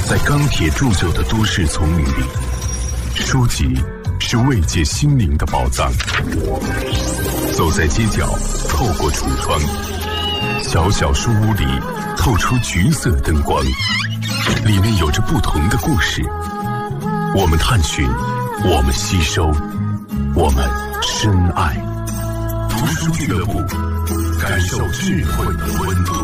在钢铁铸就的都市丛林里，书籍是慰藉心灵的宝藏。走在街角，透过橱窗，小小书屋里透出橘色灯光，里面有着不同的故事。我们探寻，我们吸收，我们深爱。读书俱乐部，感受智慧的温度。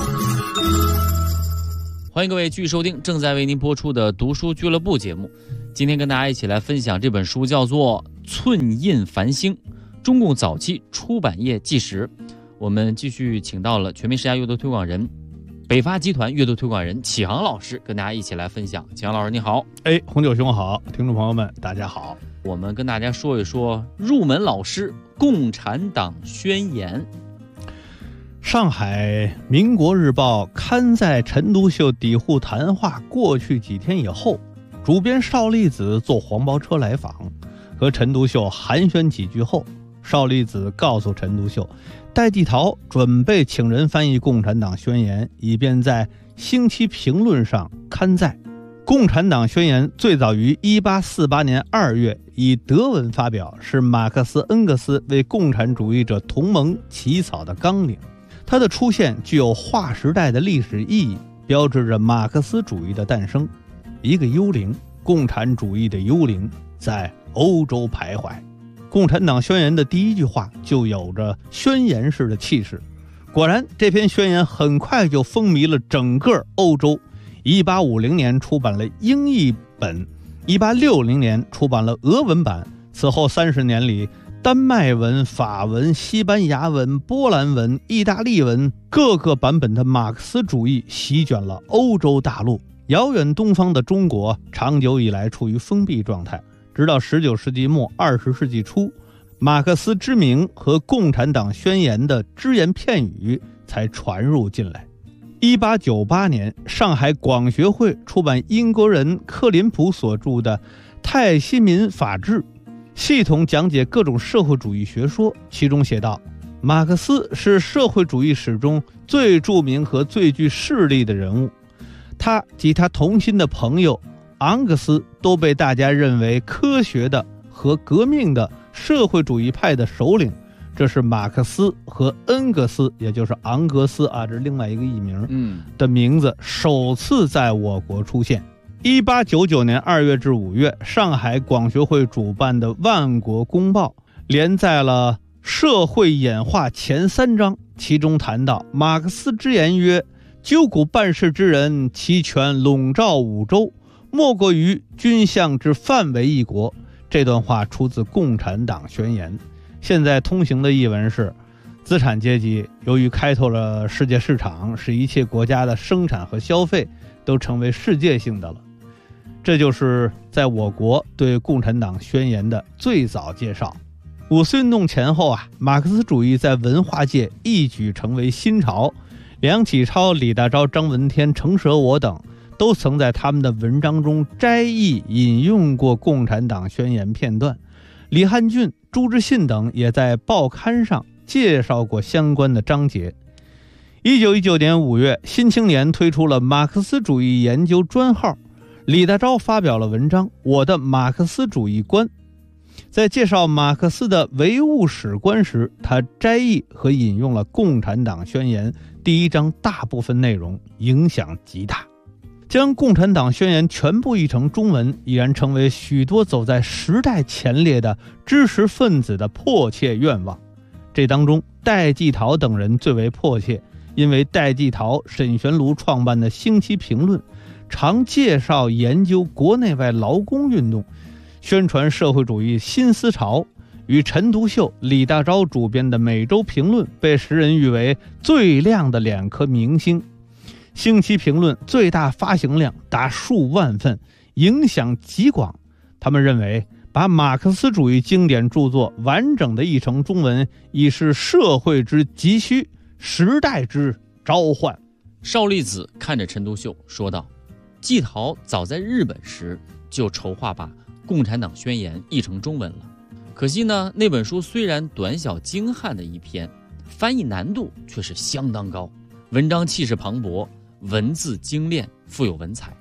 欢迎各位继续收听正在为您播出的读书俱乐部节目。今天跟大家一起来分享这本书，叫做《寸印繁星：中共早期出版业纪实》。我们继续请到了全民十佳阅读推广人、北发集团阅读推广人启航老师，跟大家一起来分享。启航老师你好。 红九兄好，听众朋友们大家好。 我们跟大家说一说入门老师《共产党宣言》。 上海民国日报刊载陈独秀抵沪谈话过去几天以后，主编邵力子坐黄包车来访，和陈独秀寒暄几句后，邵力子告诉陈独秀，戴季陶准备请人翻译共产党宣言，以便在星期评论上刊载。共产党宣言最早于1848年2月以德文发表，是马克思恩格斯为共产主义者同盟起草的纲领。它的出现具有划时代的历史意义，标志着马克思主义的诞生。一个幽灵，共产主义的幽灵在欧洲徘徊。共产党宣言的第一句话就有着宣言式的气势。果然，这篇宣言很快就风靡了整个欧洲。1850年出版了英译本，1860年出版了俄文版。此后30年里，丹麦文、法文、西班牙文、波兰文、意大利文各个版本的马克思主义席卷了欧洲大陆。遥远东方的中国长久以来处于封闭状态，直到19世纪末20世纪初，马克思之名和共产党宣言的只言片语才传入进来。1898年，上海广学会出版英国人克林普所著的《泰西民法志》，系统讲解各种社会主义学说。其中写道，马克思是社会主义史中最著名和最具势力的人物，他及他同心的朋友昂格斯都被大家认为科学的和革命的社会主义派的首领。这是马克思和恩格斯，也就是昂格斯这是另外一个译名的名字首次在我国出现。1899年2月至5月，上海广学会主办的《万国公报》连载了社会演化前3章，其中谈到马克思之言曰，究古办事之人，其权笼罩5州，莫过于军相之范围一国。这段话出自共产党宣言。现在通行的译文是，资产阶级由于开拓了世界市场，使一切国家的生产和消费都成为世界性的了。这就是在我国对共产党宣言的最早介绍。五四运动前后马克思主义在文化界一举成为新潮。梁启超、李大钊、张闻天、程舍我等都曾在他们的文章中摘译引用过共产党宣言片段。李汉俊、朱之信等也在报刊上介绍过相关的章节。1919年5月，新青年推出了马克思主义研究专号，李大钊发表了文章《我的马克思主义观》。在介绍马克思的唯物史观时，他摘译和引用了共产党宣言第1章大部分内容，影响极大。将共产党宣言全部译成中文，已然成为许多走在时代前列的知识分子的迫切愿望。这当中，戴季陶等人最为迫切，因为戴季陶、沈玄庐创办的《星期评论》常介绍研究国内外劳工运动，宣传社会主义新思潮，与陈独秀、李大钊主编的《每周评论》被时人誉为最亮的2颗明星。星期评论最大发行量达数万份，影响极广。他们认为，把马克思主义经典著作完整的译成中文，已是社会之急需，时代之召唤。 邵力子看着陈独秀说道，季陶早在日本时就筹划把共产党宣言译成中文了，可惜呢，那本书虽然短小精悍的一篇，翻译难度却是相当高，文章气势磅礴，文字精炼，富有文采。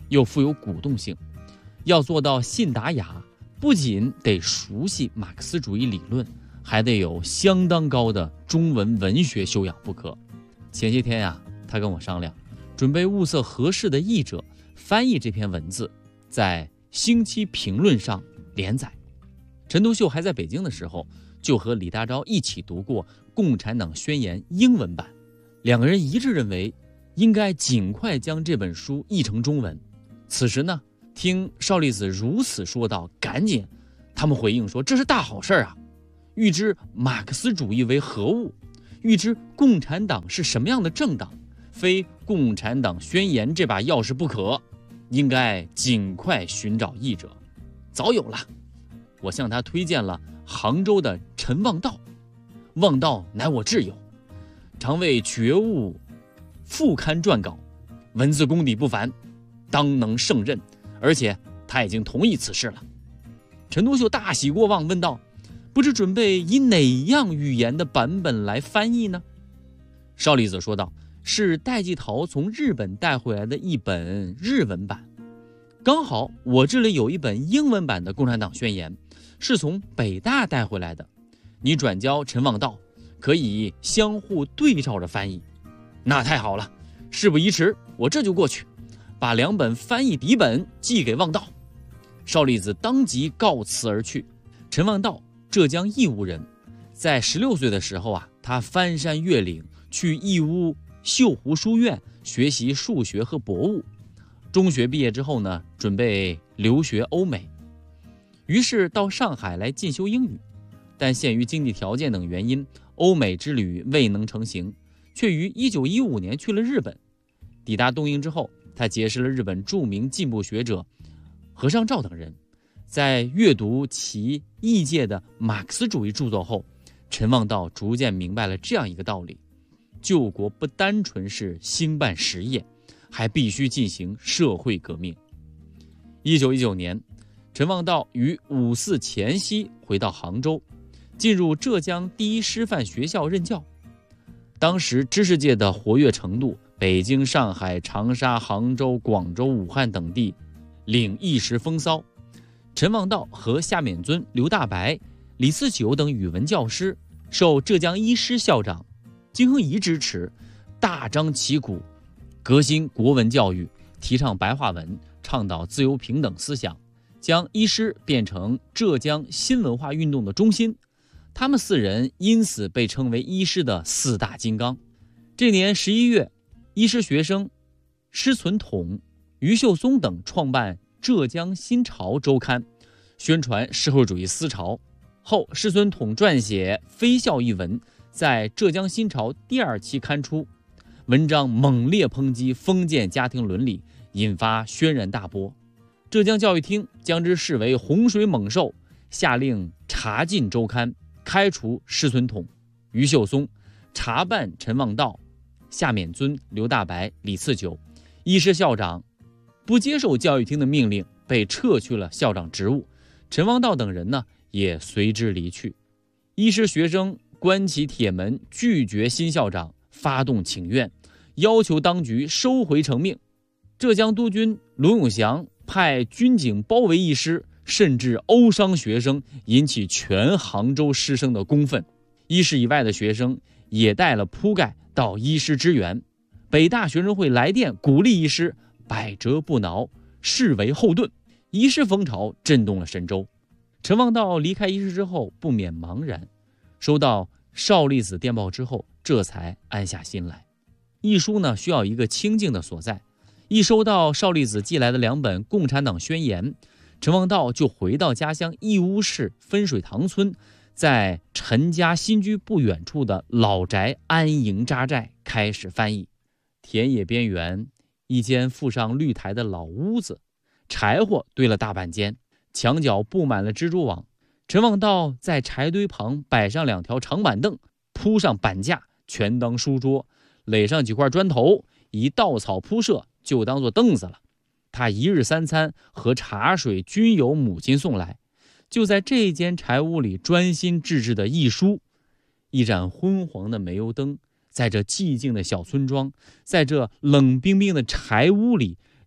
又富有鼓动性。要做到信达雅，不仅得熟悉马克思主义理论，还得有相当高的中文文学修养不可。前些天呀，他跟我商量，准备物色合适的译者翻译这篇文字，在《星期评论》上连载。陈独秀还在北京的时候，就和李大钊一起读过《共产党宣言》英文版，两个人一致认为应该尽快将这本书译成中文。此时呢，听邵力子如此说道，赶紧他们回应说，这是大好事啊！欲知马克思主义为何物，欲知共产党是什么样的政党，非共产党宣言这把钥匙不可，应该尽快寻找译者。早有了，我向他推荐了杭州的陈望道，望道乃我挚友，常为觉悟副刊撰稿，文字功底不凡，当能胜任，而且他已经同意此事了。陈独秀大喜过望，问道，不知准备以哪样语言的版本来翻译呢？邵力子说道，是戴季陶从日本带回来的一本日文版，刚好我这里有一本英文版的《共产党宣言》，是从北大带回来的，你转交陈望道，可以相互对照着翻译。那太好了，事不宜迟，我这就过去，把两本翻译底本寄给望道。邵力子当即告辞而去。陈望道，浙江义乌人，在16岁的时候啊，他翻山越岭去义乌秀湖书院学习数学和博物。中学毕业之后呢，准备留学欧美，于是到上海来进修英语，但限于经济条件等原因，欧美之旅未能成行，却于1915年去了日本。抵达东瀛之后，他结识了日本著名进步学者和尚照等人。在阅读其译介的马克思主义著作后，陈望道逐渐明白了这样一个道理：救国不单纯是兴办实业，还必须进行社会革命。1919年，陈望道于5·4前夕回到杭州，进入浙江第一师范学校任教。当时知识界的活跃程度，北京、上海、长沙、杭州、广州、武汉等地领一时风骚。陈望道和夏勉尊、刘大白、李嗣九等语文教师受浙江一师校长金亨颐支持，大张旗鼓革新国文教育，提倡白话文，倡导自由平等思想，将一师变成浙江新文化运动的中心。他们4人因此被称为一师的4大金刚。这年11月，一师学生施存统、余秀松等创办浙江新潮周刊，宣传社会主义思潮。后施存统撰写《非校》一文，在浙江新潮第2期刊出，文章猛烈抨击封建家庭伦理，引发轩然大波。浙江教育厅将之视为洪水猛兽，下令查禁周刊，开除施存统、余秀松，查办陈望道、夏勉尊、刘大白、李嗣九。一师校长不接受教育厅的命令，被撤去了校长职务。陈望道等人呢，也随之离去。一师学生关起铁门，拒绝新校长，发动请愿，要求当局收回成命。浙江督军罗永祥派军警包围一师，甚至殴伤学生，引起全杭州师生的公愤。一师以外的学生也带了铺盖到一师支援。北大学生会来电鼓励一师，百折不挠，视为后盾。一师风潮震动了神州。陈望道离开一师之后，不免茫然，收到邵力子电报之后，这才安下心来。译书呢，需要一个清静的所在。一收到邵力子寄来的2本《共产党宣言》，陈望道就回到家乡义乌市分水塘村，在陈家新居不远处的老宅安营扎寨，开始翻译。田野边缘，一间附上绿台的老屋子，柴火堆了大半间，墙角布满了蜘蛛网。陈望道在柴堆旁摆上2条长板凳，铺上板架，全当书桌，垒上几块砖头，以稻草铺设，就当做凳子了。他1日3餐和茶水均由母亲送来，就在这间柴屋里专心致志的译书。一盏昏黄的煤油灯，在这寂静的小村庄，在这冷冰冰的柴屋里，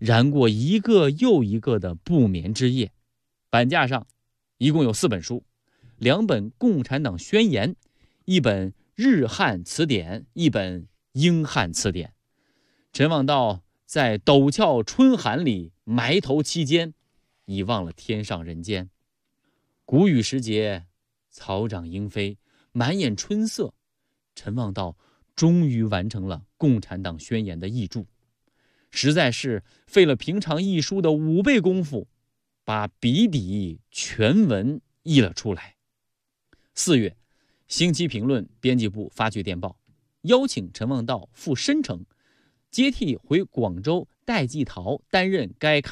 燃过一个又一个的不眠之夜。板架上一共有4本书，2本《共产党宣言》，1本《日汉词典》，1本《英汉词典》。陈望道在陡峭春寒里埋头期间，已忘了天上人间。谷雨时节，草长莺飞，满眼春色。陈望道终于完成了《共产党宣言》的译著，实在是费了平常译书的5倍功夫，把笔底全文译了出来。4月，星期评论编辑部发去电报，邀请陈望道赴申城，接替回广州戴季陶担任该